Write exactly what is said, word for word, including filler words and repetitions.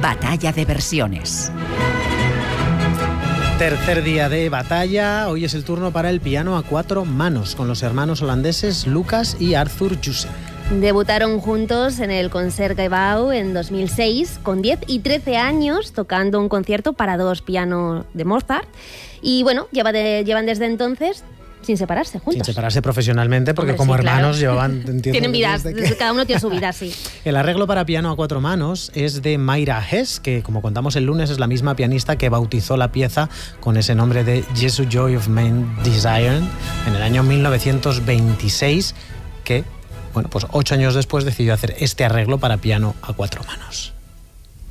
Batalla de versiones. Tercer día de batalla, hoy es el turno para el piano a cuatro manos, con los hermanos holandeses Lucas y Arthur Jussen. Debutaron juntos en el Concertgebouw en dos mil seis, con diez y trece años, tocando un concierto para dos pianos de Mozart. Y bueno, lleva de, llevan desde entonces sin separarse, juntos. Sin separarse profesionalmente, porque Hombre, como sí, hermanos claro. llevaban... Tienen vidas, que... cada uno tiene su vida, sí. El arreglo para piano a cuatro manos es de Mayra Hess, que como contamos el lunes es la misma pianista que bautizó la pieza con ese nombre de Jesus Joy of Man Desire en el año mil novecientos veintiséis, que, bueno, pues ocho años después decidió hacer este arreglo para piano a cuatro manos.